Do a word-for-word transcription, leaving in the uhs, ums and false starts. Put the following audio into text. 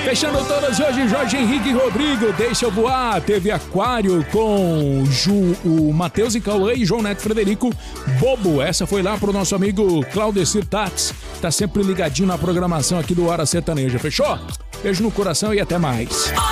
Fechando todas hoje, Jorge Henrique Rodrigo, Deixa Eu Voar. Teve Aquário com Ju, o Matheus e Cauã e João Neto Frederico, Bobo. Essa foi lá pro nosso amigo Claudecir Tats, tá sempre ligadinho na programação aqui do Hora Sertaneja. Fechou? Beijo no coração e até mais.